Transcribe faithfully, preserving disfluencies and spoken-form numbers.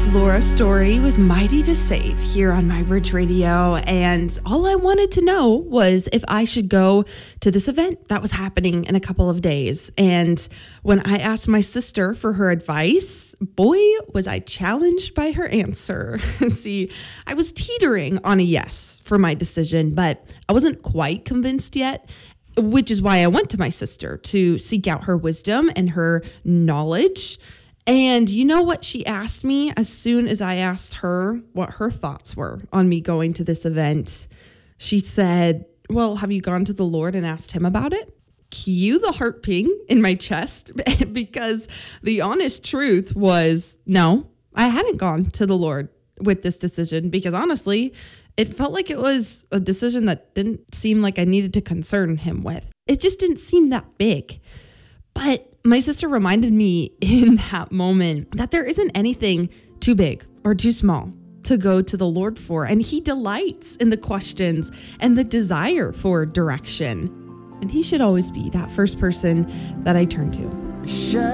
It's Laura Story with Mighty to Save here on My Bridge Radio. And all I wanted to know was if I should go to this event that was happening in a couple of days. And when I asked my sister for her advice, boy, was I challenged by her answer. See, I was teetering on a yes for my decision, but I wasn't quite convinced yet, which is why I went to my sister to seek out her wisdom and her knowledge. And you know what she asked me as soon as I asked her what her thoughts were on me going to this event? She said, well, have you gone to the Lord and asked him about it? Cue the heart ping in my chest, because the honest truth was, no, I hadn't gone to the Lord with this decision, because honestly, it felt like it was a decision that didn't seem like I needed to concern him with. It just didn't seem that big. But my sister reminded me in that moment that there isn't anything too big or too small to go to the Lord for. And he delights in the questions and the desire for direction. And he should always be that first person that I turn to.